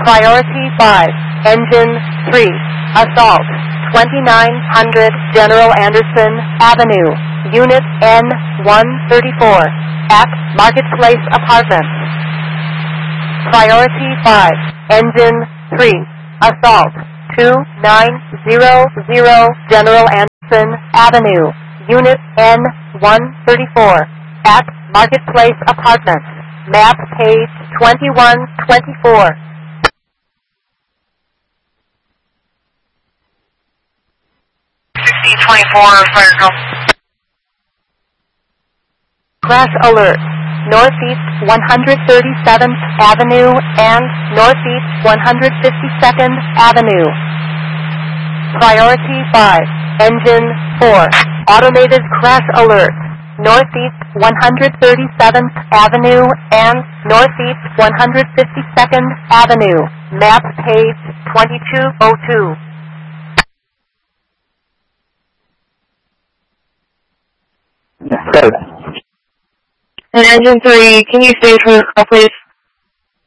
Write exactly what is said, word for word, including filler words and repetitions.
Priority five, Engine three, Assault, twenty-nine hundred General Anderson Avenue, Unit N one thirty-four, at Marketplace Apartments. Priority five, Engine three, Assault, two nine zero zero General Anderson Avenue, Unit N one thirty-four, at Marketplace Apartments. Map page twenty-one twenty-four. sixteen twenty-four, fire call. Crash alert. Northeast one hundred thirty-seventh Avenue and Northeast one hundred fifty-second Avenue. Priority five, Engine four, Automated crash alert. Northeast one hundred thirty-seventh Avenue and Northeast one hundred fifty-second Avenue. Map page twenty-two oh two. And Engine three, can you stage for the call, please?